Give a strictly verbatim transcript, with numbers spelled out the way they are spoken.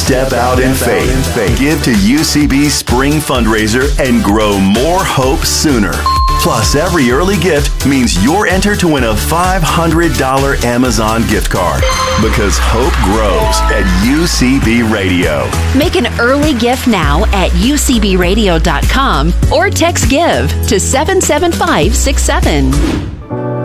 Step out in faith. Give to U C B's spring fundraiser and grow more hope sooner. Plus, every early gift means you're entered to win a five hundred dollars Amazon gift card. Because hope grows at U C B Radio. Make an early gift now at U C B radio dot com or text GIVE to seven seven five six seven.